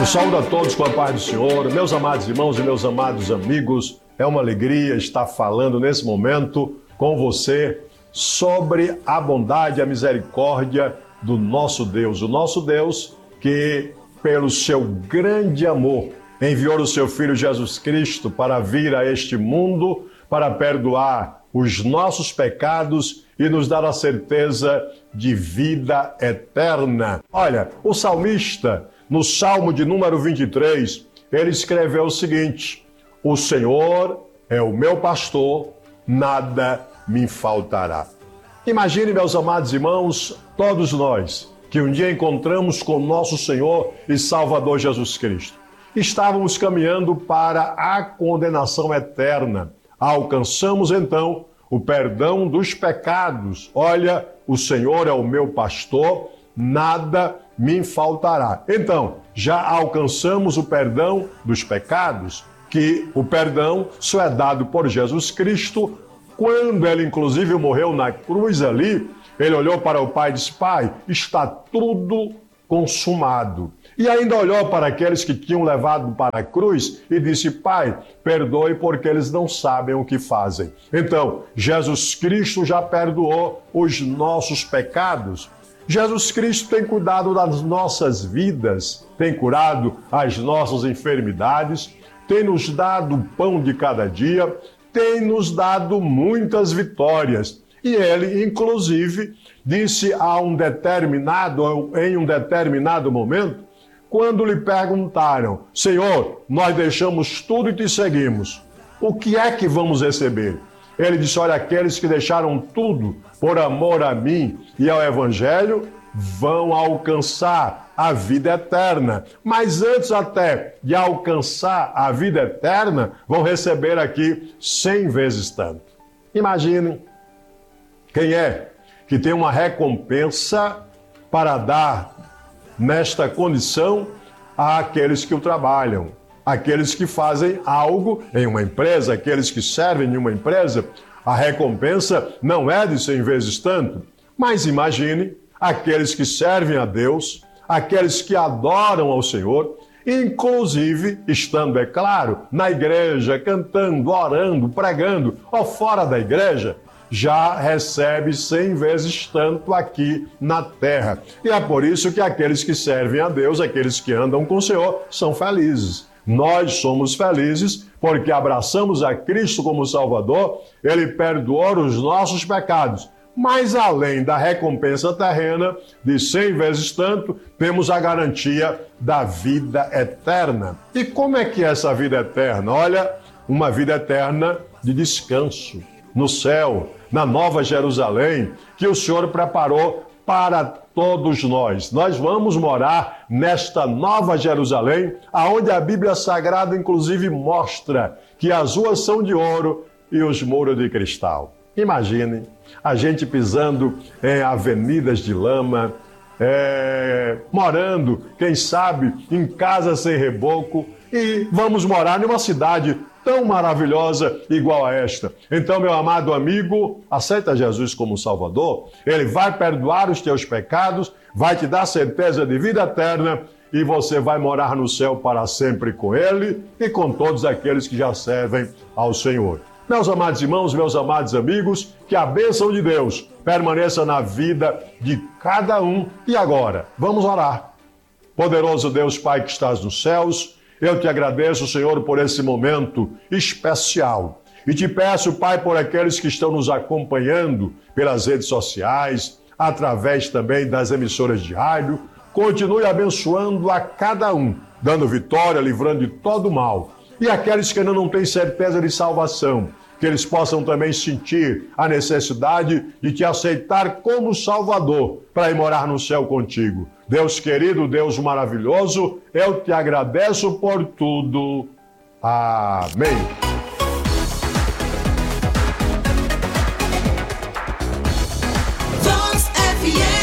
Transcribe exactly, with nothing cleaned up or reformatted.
Eu saúdo a todos com a paz do Senhor, meus amados irmãos e meus amados amigos. É uma alegria estar falando nesse momento com você sobre a bondade e a misericórdia do nosso Deus. O nosso Deus que, pelo seu grande amor, enviou o seu Filho Jesus Cristo para vir a este mundo, para perdoar os nossos pecados e nos dar a certeza de vida eterna. Olha, o salmista, no Salmo de número vinte e três, ele escreveu o seguinte: o Senhor é o meu pastor, nada me faltará. Imagine, meus amados irmãos, todos nós, que um dia encontramos com nosso Senhor e Salvador Jesus Cristo. Estávamos caminhando para a condenação eterna. Alcançamos então o perdão dos pecados. Olha, o Senhor é o meu pastor, nada me faltará. Então, já alcançamos o perdão dos pecados, que o perdão só é dado por Jesus Cristo. Quando ele, inclusive, morreu na cruz ali, ele olhou para o Pai e disse: Pai, está tudo consumado. E ainda olhou para aqueles que tinham levado para a cruz e disse: Pai, perdoe porque eles não sabem o que fazem. Então, Jesus Cristo já perdoou os nossos pecados. Jesus Cristo tem cuidado das nossas vidas, tem curado as nossas enfermidades, tem nos dado o pão de cada dia, tem nos dado muitas vitórias. E ele, inclusive, disse a um determinado, em um determinado momento, quando lhe perguntaram: Senhor, nós deixamos tudo e te seguimos, o que é que vamos receber? Ele disse: olha, aqueles que deixaram tudo por amor a mim e ao Evangelho vão alcançar a vida eterna. Mas antes até de alcançar a vida eterna, vão receber aqui cem vezes tanto. Imaginem quem é que tem uma recompensa para dar nesta condição àqueles que o trabalham, aqueles que fazem algo em uma empresa, aqueles que servem em uma empresa. A recompensa não é de cem vezes tanto, mas imagine aqueles que servem a Deus, aqueles que adoram ao Senhor, inclusive estando, é claro, na igreja, cantando, orando, pregando, ou fora da igreja, já recebe cem vezes tanto aqui na terra. E é por isso que aqueles que servem a Deus, aqueles que andam com o Senhor, são felizes. Nós somos felizes porque abraçamos a Cristo como Salvador, Ele perdoou os nossos pecados. Mas além da recompensa terrena de cem vezes tanto, temos a garantia da vida eterna. E como é que é essa vida eterna? Olha, uma vida eterna de descanso no céu, na Nova Jerusalém, que o Senhor preparou para todos nós. Nós vamos morar nesta Nova Jerusalém, aonde a Bíblia Sagrada inclusive mostra que as ruas são de ouro e os muros de cristal. Imaginem a gente pisando em avenidas de lama, é, morando, quem sabe, em casa sem reboco, e vamos morar numa cidade tão maravilhosa igual a esta. Então, meu amado amigo, aceita Jesus como Salvador. Ele vai perdoar os teus pecados, vai te dar certeza de vida eterna e você vai morar no céu para sempre com Ele e com todos aqueles que já servem ao Senhor. Meus amados irmãos, meus amados amigos, que a bênção de Deus permaneça na vida de cada um. E agora, vamos orar. Poderoso Deus, Pai que estás nos céus, eu te agradeço, Senhor, por esse momento especial. E te peço, Pai, por aqueles que estão nos acompanhando pelas redes sociais, através também das emissoras de rádio, continue abençoando a cada um, dando vitória, livrando de todo mal. E aqueles que ainda não têm certeza de salvação, que eles possam também sentir a necessidade de te aceitar como Salvador para ir morar no céu contigo. Deus querido, Deus maravilhoso, eu te agradeço por tudo. Amém. Voz F M